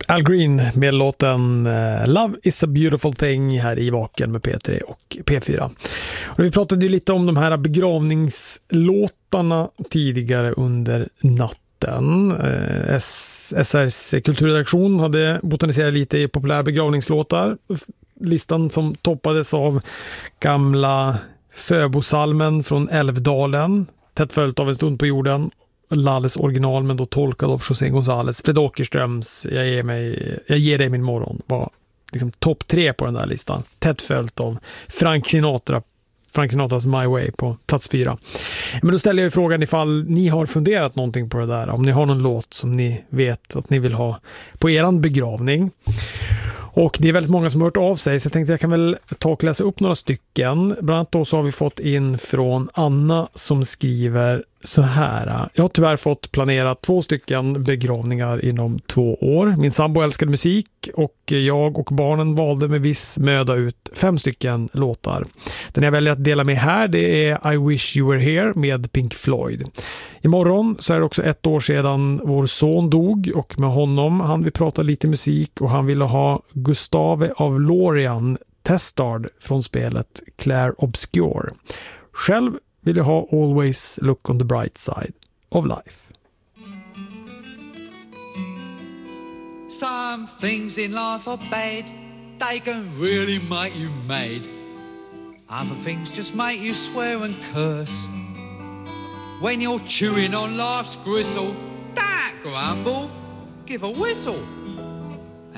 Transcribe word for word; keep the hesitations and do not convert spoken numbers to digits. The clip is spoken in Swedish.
Al Green med låten Love is a beautiful thing här i Vaken med P tre och P fyra. Och vi pratade ju lite om de här begravningslåtarna tidigare under natten. S R:s kulturredaktion hade botaniserat lite i populära begravningslåtar. Listan som toppades av gamla Föbosalmen från Älvdalen, tätt följt av En stund på jorden, Lalles original men då tolkad av José González. Fred Åkerströms Jag ger, mig, jag ger dig min morgon var liksom topp tre på den där listan. Tätt följt av Frank Sinatra, Frank Sinatras My Way på plats fyra. Men då ställer jag ju frågan ifall ni har funderat någonting på det där. Om ni har någon låt som ni vet att ni vill ha på eran begravning. Och det är väldigt många som har hört av sig, så jag tänkte jag kan väl ta och läsa upp några stycken. Bland annat då så har vi fått in från Anna som skriver så här: jag har tyvärr fått planera två stycken begravningar inom två år. Min sambo älskade musik och jag och barnen valde med viss möda ut fem stycken låtar. Den jag väljer att dela med här, det är I Wish You Were Here med Pink Floyd. Imorgon så är det också ett år sedan vår son dog, och med honom han vi prata lite musik och han ville ha Gustave av Lorient Testard från spelet Claire Obscure. Själv vill jag ha Always Look on the Bright Side of Life. Some things in life are bad, they can really make you mad. Other things just make you swear and curse. When you're chewing on life's gristle, don't grumble, give a whistle.